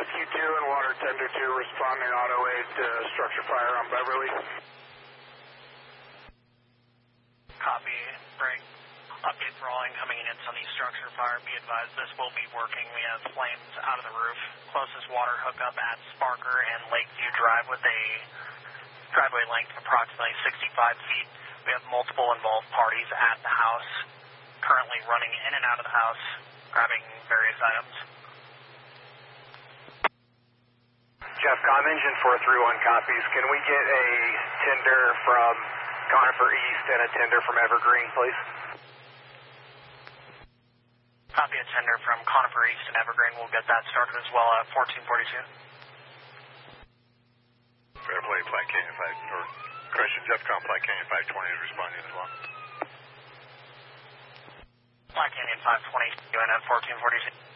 Q2 and Water Tender 2 responding auto aid to structure fire on Beverly. Copy. Break. Update for all incoming units on the structure fire. Be advised this will be working. We have flames out of the roof. Closest water hookup at Sparker and Lakeview Drive with a driveway length of approximately 65 feet. We have multiple involved parties at the house, currently running in and out of the house, grabbing various items. Jeffcom, engine 431 copies. Can we get a tender from Conifer East and a tender from Evergreen, please? Copy a tender from Conifer East and Evergreen. We'll get that started as well at 1442. Fair play, Flight Canyon 5, or correction, Jeffcom, Flight Canyon 520 is responding as well. Flight Canyon 520, UN at 1442.